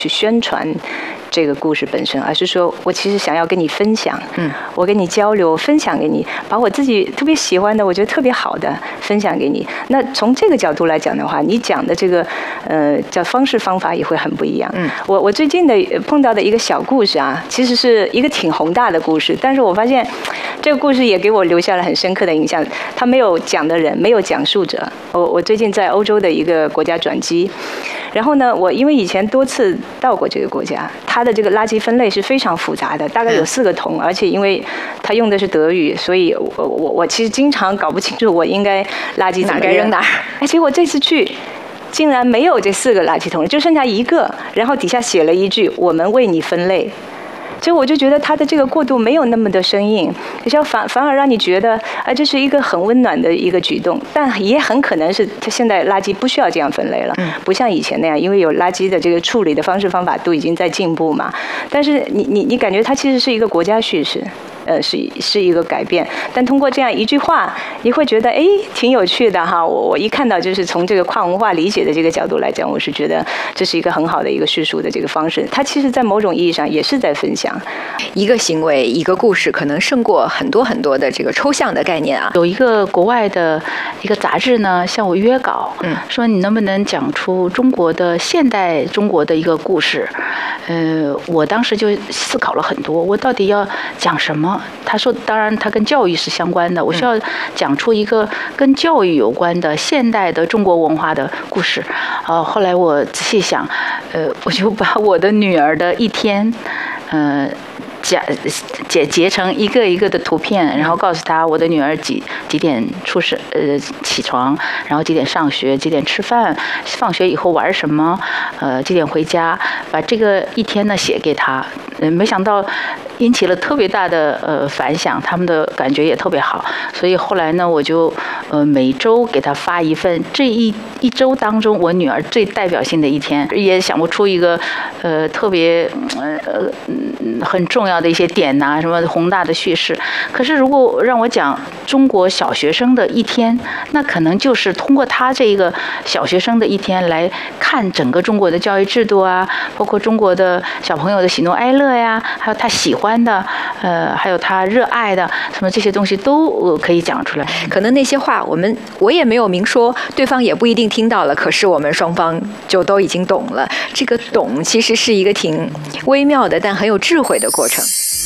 去宣传这个故事本身，而是说我其实想要跟你分享，我跟你交流，分享给你，把我自己特别喜欢的，我觉得特别好的分享给你。那从这个角度来讲的话，你讲的这个叫方式方法也会很不一样。我最近的碰到的一个小故事啊，其实是一个挺宏大的故事，但是我发现这个故事也给我留下了很深刻的印象。他没有讲的人，没有讲述者。我最近在欧洲的一个国家转机。然后呢，我因为以前多次到过这个国家，它的这个垃圾分类是非常复杂的，大概有4个桶，而且因为它用的是德语，所以我其实经常搞不清楚我应该垃圾怎么扔哪儿。哎，结果这次去竟然没有这4个垃圾桶，就剩下1个，然后底下写了一句"我们为你分类"。所以我就觉得他的这个过渡没有那么的生硬，反而让你觉得这是一个很温暖的一个举动，但也很可能是他现在垃圾不需要这样分类了，不像以前那样，因为有垃圾的这个处理的方式方法都已经在进步嘛。但是你感觉它其实是一个国家叙事。是一个改变，但通过这样一句话，你会觉得挺有趣的哈。我一看到就是从这个跨文化理解的这个角度来讲，我是觉得这是一个很好的一个叙述的这个方式。它其实在某种意义上也是在分享一个行为、一个故事，可能胜过很多很多的这个抽象的概念啊。 有一个国外的一个杂志呢，向我约稿，说你能不能讲出现代中国的一个故事？我当时就思考了很多，我到底要讲什么？他说，当然，它跟教育是相关的。我需要讲出一个跟教育有关的现代的中国文化的故事。后来我仔细想，我就把我的女儿的一天，截成一个一个的图片，然后告诉他我的女儿几点起床，然后几点上学，几点吃饭，放学以后玩什么，几点回家，把这个一天呢写给他。没想到引起了特别大的反响，他们的感觉也特别好，所以后来呢，我就每周给他发一份，这一周当中我女儿最代表性的一天，也想不出一个特别很重要的一些点什么宏大的叙事。可是如果让我讲中国小学生的一天，那可能就是通过他这个小学生的一天来看整个中国的教育制度啊，包括中国的小朋友的喜怒哀乐呀，还有他喜欢的，还有他热爱的，什么这些东西都可以讲出来。 可能那些话我也没有明说，对方也不一定听到了，可是我们双方就都已经懂了。这个懂其实是一个挺微妙的，但很有智慧的过程。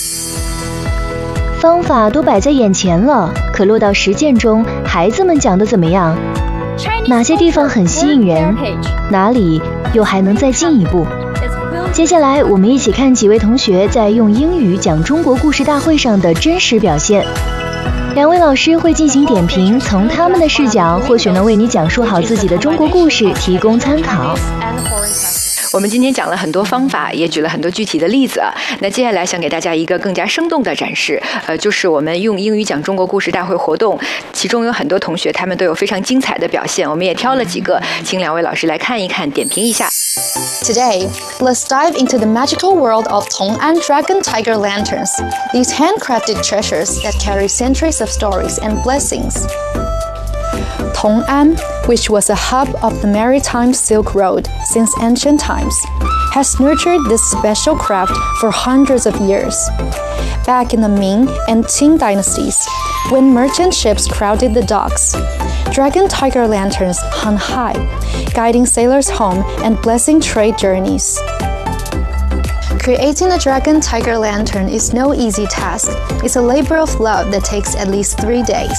方法都摆在眼前了，可落到实践中，孩子们讲得怎么样？哪些地方很吸引人？哪里又还能再进一步？接下来我们一起看几位同学在用英语讲中国故事大会上的真实表现。2位老师会进行点评，从他们的视角或许能为你讲述好自己的中国故事提供参考。 我们今天讲了很多方法，也举了很多具体的例子。那接下来想给大家一个更加生动的展示，就是我们用英语讲中国故事大会活动，其中有很多同学他们都有非常精彩的表现，我们也挑了几个，请2位老师来看一看，点评一下。 Today, let's dive into the magical world of Tong'an Dragon Tiger Lanterns, these handcrafted treasures that carry centuries of stories and blessings. Tong'an, which was a hub of the maritime Silk Road since ancient times, has nurtured this special craft for hundreds of years. Back in the Ming and Qing dynasties, when merchant ships crowded the docks, Dragon Tiger Lanterns hung high, guiding sailors home and blessing trade journeys. Creating a Dragon Tiger Lantern is no easy task. It's a labor of love that takes at least 3 days.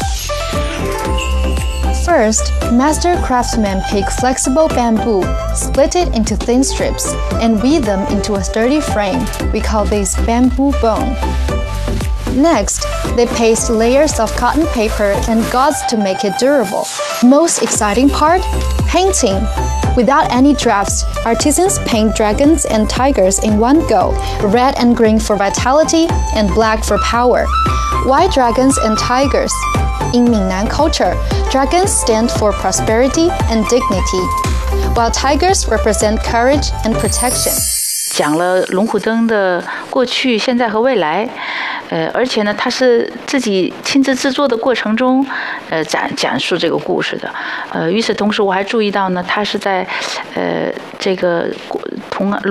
First, master craftsmen pick flexible bamboo, split it into thin strips, and weave them into a sturdy frame. We call this bamboo bone. Next, they paste layers of cotton paper and gauze to make it durable. Most exciting part? Painting. Without any drafts, artisans paint dragons and tigers in one go, red and green for vitality and black for power. Why dragons and tigers? In Minnan culture, dragons stand for prosperity and dignity, while tigers represent courage and protection. 讲了龙虎灯的过去、现在和未来，而且呢，他是自己亲自制作的过程中，讲述这个故事的。与此同时，我还注意到呢，他是在这个